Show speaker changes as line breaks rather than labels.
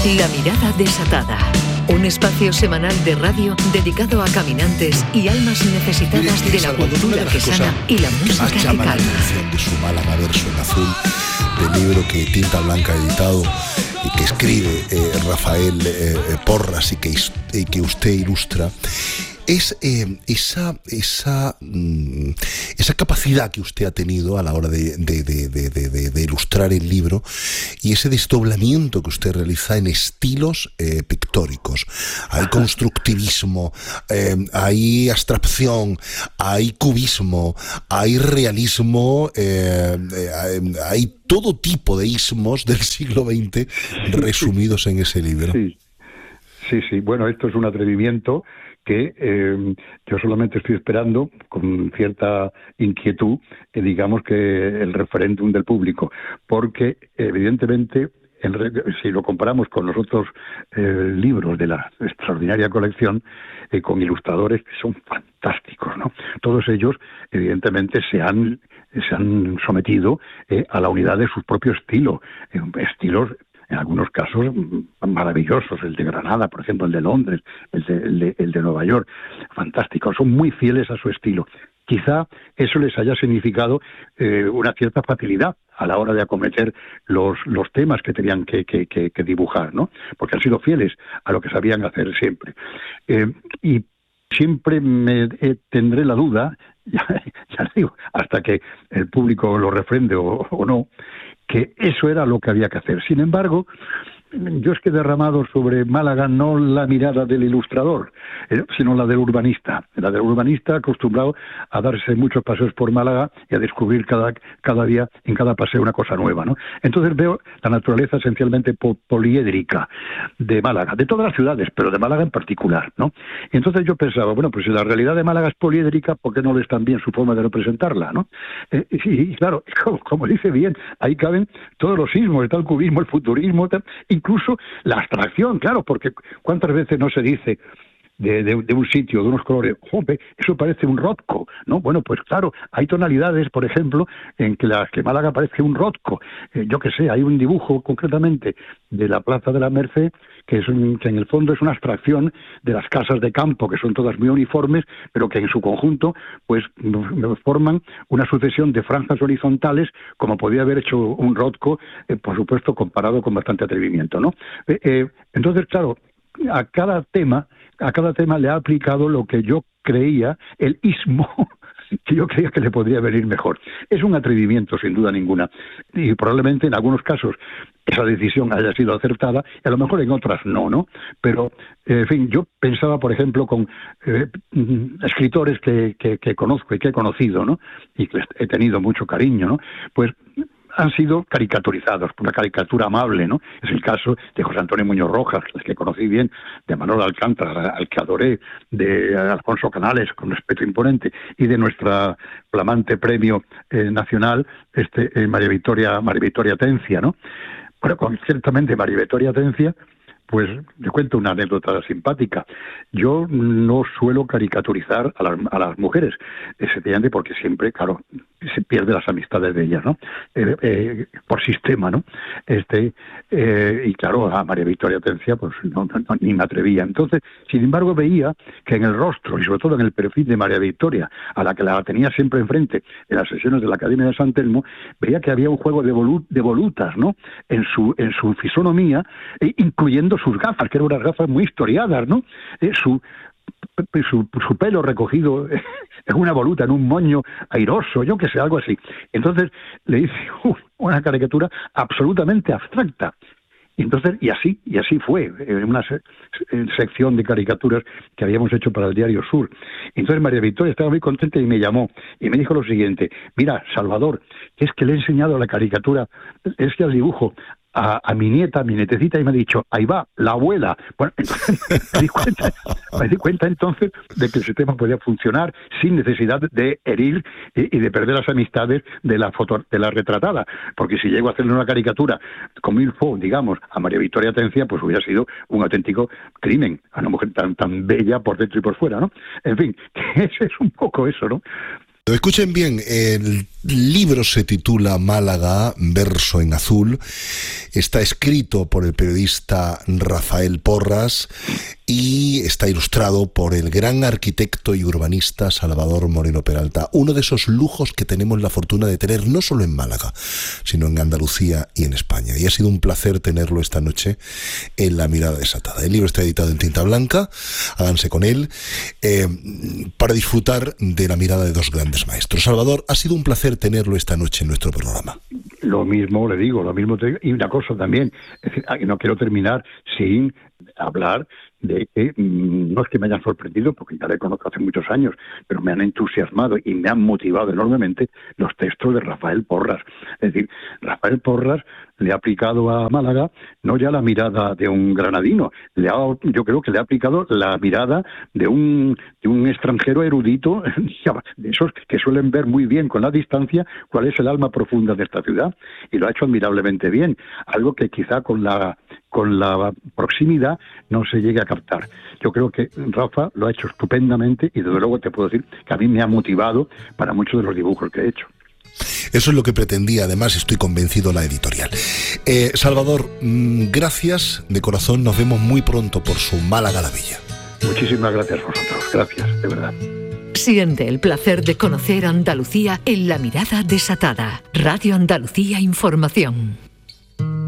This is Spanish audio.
La mirada desatada. Un espacio semanal de radio dedicado a caminantes y almas necesitadas de la cultura quesana y la música
que llama la
calma.
atención de su Málaga verso en azul, del libro que Tinta Blanca ha editado y que escribe Rafael Porras y que usted ilustra, es esa capacidad que usted ha tenido a la hora de ilustrar el libro y ese desdoblamiento que usted realiza en estilos pictóricos. Hay constructivismo, hay abstracción, hay cubismo, hay realismo, hay todo tipo de ismos del siglo XX resumidos en ese libro.
Sí. Bueno, esto es un atrevimiento que yo solamente estoy esperando con cierta inquietud, digamos, que el referéndum del público, porque evidentemente si lo comparamos con los otros libros de la extraordinaria colección, con ilustradores que son fantásticos, ¿no? Todos ellos, evidentemente, se han sometido a la unidad de su propio estilo, estilos en algunos casos maravillosos, el de Granada, por ejemplo, el de Londres, el de Nueva York, fantásticos, son muy fieles a su estilo. Quizá eso les haya significado una cierta facilidad a la hora de acometer los temas que tenían que dibujar, ¿no? Porque han sido fieles a lo que sabían hacer siempre. Y siempre tendré la duda, ya digo, hasta que el público lo refrende o no, que eso era lo que había que hacer. Sin embargo, yo es que he derramado sobre Málaga no la mirada del ilustrador, sino la del urbanista. La del urbanista acostumbrado a darse muchos paseos por Málaga y a descubrir cada día, en cada paseo, una cosa nueva, ¿no? Entonces veo la naturaleza esencialmente poliédrica de Málaga, de todas las ciudades, pero de Málaga en particular, ¿no? Y entonces yo pensaba, bueno, pues si la realidad de Málaga es poliédrica, ¿por qué no es también su forma de representarla, ¿no? Y claro, como dice bien, ahí caben todos los ismos, está el cubismo, el futurismo, incluso la abstracción, claro, porque ¿cuántas veces no se dice de un sitio, de unos colores, ¡jope! Eso parece un Rothko, ¿no? Bueno, pues claro, hay tonalidades, por ejemplo, en que Málaga parece un Rothko. Yo qué sé, hay un dibujo concretamente de la Plaza de la Merced que en el fondo es una abstracción de las casas de campo, que son todas muy uniformes, pero que en su conjunto pues forman una sucesión de franjas horizontales, como podía haber hecho un Rothko, por supuesto, comparado con bastante atrevimiento, ¿no? Entonces, claro, a cada tema le ha aplicado lo que yo creía, el ismo, que yo creía que le podría venir mejor. Es un atrevimiento, sin duda ninguna, y probablemente en algunos casos esa decisión haya sido acertada, y a lo mejor en otras no. Pero, en fin, yo pensaba, por ejemplo, con escritores que conozco y que he conocido, ¿no? Y que he tenido mucho cariño, ¿no? Pues han sido caricaturizados por una caricatura amable, ¿no? Es el caso de José Antonio Muñoz Rojas, al que conocí bien, de Manuel Alcántara, al que adoré, de Alfonso Canales, con respeto imponente, y de nuestra flamante premio nacional, María Victoria Tencia, ¿no? Bueno, ciertamente María Victoria Tencia, pues le cuento una anécdota simpática. Yo no suelo caricaturizar a las mujeres, sencillamente porque siempre, claro, se pierden las amistades de ellas, ¿no? Por sistema, ¿no? Y claro, a María Victoria Tencia, pues no, ni me atrevía. Entonces, sin embargo, veía que en el rostro, y sobre todo en el perfil de María Victoria, a la que la tenía siempre enfrente en las sesiones de la Academia de San Telmo, veía que había un juego de volutas, ¿no? En su fisonomía, incluyendo sus gafas, que eran unas gafas muy historiadas, ¿no? Su pelo recogido en una voluta, en un moño airoso, yo que sé, algo así. Entonces le hice una caricatura absolutamente abstracta. Entonces, y así fue, en una sección de caricaturas que habíamos hecho para el Diario Sur. Entonces María Victoria estaba muy contenta y me llamó y me dijo lo siguiente: mira, Salvador, es que le he enseñado la caricatura, es que el dibujo a mi nietecita, y me ha dicho, ahí va, la abuela. Bueno, entonces me di cuenta entonces de que el sistema podía funcionar sin necesidad de herir y de perder las amistades de la retratada, porque si llego a hacerle una caricatura como ilfo, digamos, a María Victoria Tencia, pues hubiera sido un auténtico crimen, a una mujer tan bella por dentro y por fuera, ¿no? En fin, ese es un poco eso, ¿no?
Escuchen bien, el libro se titula Málaga, verso en azul. Está escrito por el periodista Rafael Porras y está ilustrado por el gran arquitecto y urbanista Salvador Moreno Peralta. Uno de esos lujos que tenemos la fortuna de tener no solo en Málaga, sino en Andalucía y en España. Y ha sido un placer tenerlo esta noche en La Mirada Desatada. El libro está editado en tinta blanca, háganse con él, para disfrutar de la mirada de dos grandes maestros. Salvador, ha sido un placer tenerlo esta noche en nuestro programa.
Lo mismo le digo, y una cosa también, es decir, no quiero terminar sin hablar de que no es que me hayan sorprendido, porque ya le conozco hace muchos años, pero me han entusiasmado y me han motivado enormemente los textos de Rafael Porras. Es decir, Rafael Porras le ha aplicado a Málaga no ya la mirada de un granadino, yo creo que le ha aplicado la mirada de un extranjero erudito, de esos que suelen ver muy bien con la distancia cuál es el alma profunda de esta ciudad, y lo ha hecho admirablemente bien, algo que quizá con la proximidad no se llegue a captar. Yo creo que Rafa lo ha hecho estupendamente y desde luego te puedo decir que a mí me ha motivado para muchos de los dibujos que he hecho.
Eso es lo que pretendía, además, estoy convencido, la editorial. Salvador, gracias de corazón, nos vemos muy pronto por su Málaga la Bella.
Muchísimas gracias a vosotros, gracias, de verdad.
Siente el placer de conocer Andalucía en La Mirada Desatada. Radio Andalucía Información.